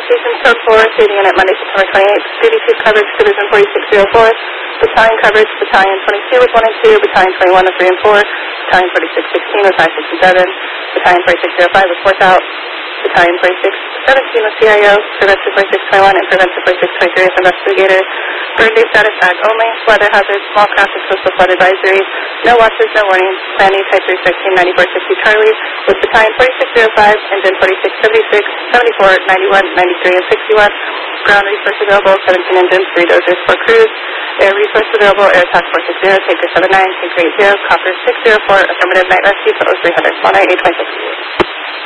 Station Code 4, Station Unit, Monday, September 28th. Duty Chief Coverage, Division 4604. Battalion Coverage, Battalion 22 with 1 and 2. Battalion 21 with 3 and 4. Battalion 4616 with 5, 6, and 7. Battalion 4605 with 4th out. Battalion 4617 with CIO. Preventive 4621 and Preventive 4623 with Investigator. Burn day status ag only. Weather hazard, small craft and coastal flood advisory. No watches, no warnings. Planning type 313 9460 Charlie with Battalion 4605, Engine 4676, 74, 91, 93, and 61. Ground resource available, 17 engines, 3 dozers, 4 crews. Air resource available, Air Task Force 60, Taker 79, Taker 80, Copper 604, affirmative night rescue for 0300, 19826.